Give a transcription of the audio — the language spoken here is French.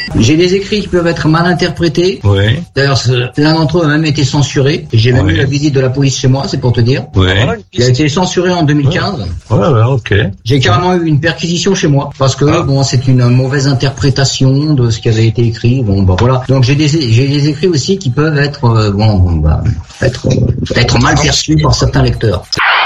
J'ai des écrits qui peuvent être mal interprétés. Ouais. D'ailleurs, l'un d'entre eux a même été censuré. J'ai même eu la visite de la police chez moi, c'est pour te dire. Ouais. Il a été censuré en 2015. Ouais, ok. J'ai carrément eu une perquisition chez moi parce que bon, c'est une mauvaise interprétation de ce qui avait été écrit. Bon, bah voilà. Donc j'ai des écrits aussi qui peuvent être être mal perçus par certains lecteurs.